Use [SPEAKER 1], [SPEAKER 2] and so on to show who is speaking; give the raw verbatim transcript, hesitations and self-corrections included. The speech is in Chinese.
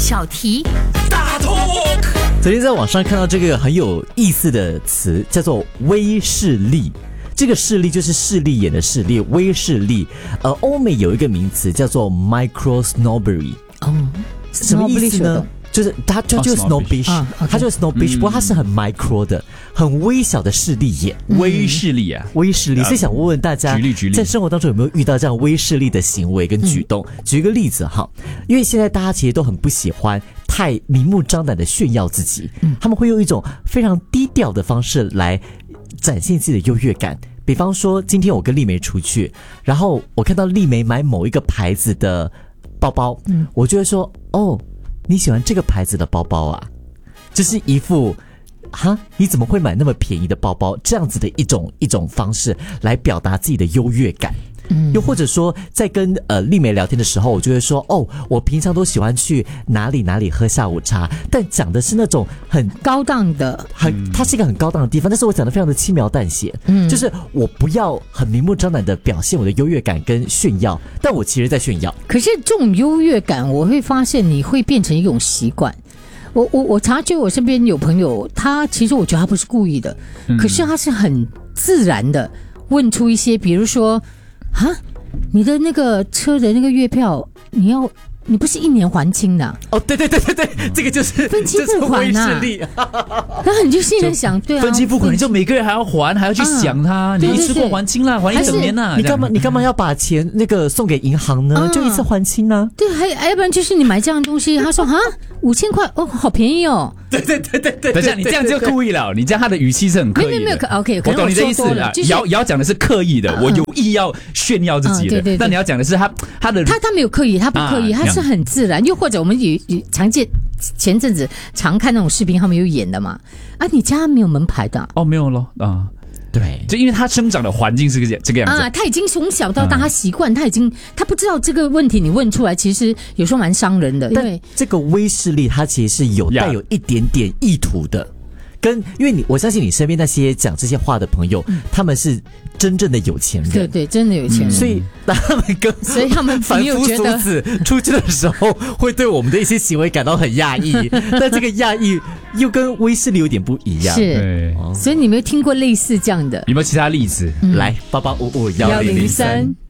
[SPEAKER 1] 小题
[SPEAKER 2] 大通。
[SPEAKER 3] 昨天在网上看到这个很有意思的词，叫做威势力。这个势力就是势利眼的势力，威势力。呃，欧美有一个名词叫做 micro snobbery。
[SPEAKER 1] 哦，
[SPEAKER 3] 什么意思呢？就是它就就是 snobbish，、哦 okay、它就是 snobbish，、嗯、不过它是很 micro 的，很微小的势利眼，
[SPEAKER 2] 威势力啊，
[SPEAKER 3] 威势力。所以想问问大家，
[SPEAKER 2] 举例举例，
[SPEAKER 3] 在生活当中有没有遇到这样威势力的行为跟举动？嗯、举一个例子哈，因为现在大家其实都很不喜欢太明目张胆的炫耀自己，嗯、他们会用一种非常低调的方式来展现自己的优越感。比方说，今天我跟丽梅出去，然后我看到丽梅买某一个牌子的包包，嗯，我就会说，哦。你喜欢这个牌子的包包啊？就是一副哈，你怎么会买那么便宜的包包？这样子的一种一种方式来表达自己的优越感。嗯，又或者说，在跟呃丽梅聊天的时候，我就会说，哦，我平常都喜欢去哪里哪里喝下午茶，但讲的是那种很
[SPEAKER 1] 高档的，
[SPEAKER 3] 很它是一个很高档的地方，但是我讲的非常的轻描淡写，嗯，就是我不要很明目张胆的表现我的优越感跟炫耀，但我其实在炫耀。
[SPEAKER 1] 可是这种优越感，我会发现你会变成一种习惯。我我我察觉我身边有朋友，他其实我觉得他不是故意的，嗯、可是他是很自然的问出一些，比如说。哈，你的那个车的那个月票，你要你不是一年还清的、啊？
[SPEAKER 3] 哦，对对对对对，这个就是
[SPEAKER 1] 分期付款呐、啊。然后你就心里想，对啊，
[SPEAKER 2] 分期付款，你就每个月还要还，还要去想它，啊、你一次过还清了，还一整年呐、啊。
[SPEAKER 3] 你干嘛你干嘛要把钱那个送给银行呢？啊、就一次还清呢、啊？
[SPEAKER 1] 对，还还要不然就是你买这样的东西，他说哈五千块哦，好便宜哦。
[SPEAKER 3] 对对对对对，
[SPEAKER 2] 等一下，你这样就故意了，你这样他的语气是很刻意的。
[SPEAKER 1] 没有没有 ，OK，
[SPEAKER 2] 我懂你的意思啊。瑶瑶讲的是刻意的，我有意要炫耀自己的，但你要讲的是他他的
[SPEAKER 1] 他他没有刻意，他不刻意，他是很自然。又或者我们有常见前阵子常看那种视频，他们有演的嘛？啊，你家没有门牌的？
[SPEAKER 2] 哦，没有咯啊。对，就因为他生长的环境是个这个样子
[SPEAKER 1] 啊，他已经从小到大他习惯，他已经他不知道这个问题你问出来，其实有时候蛮伤人的。
[SPEAKER 3] 但这个威势力，它其实是有带有一点点意图的。跟因为你，我相信你身边那些讲这些话的朋友，嗯、他们是真正的有钱人，
[SPEAKER 1] 对对，真的有钱人。
[SPEAKER 3] 嗯、所以当他们跟
[SPEAKER 1] 所以他们
[SPEAKER 3] 凡夫俗子出去的时候，会对我们的一些行为感到很讶异，但这个讶异又跟威势力有点不一样。
[SPEAKER 1] 是，所以你没有听过类似这样的？
[SPEAKER 2] 有没有其他例子？
[SPEAKER 3] 嗯、来，八八五五幺零零三。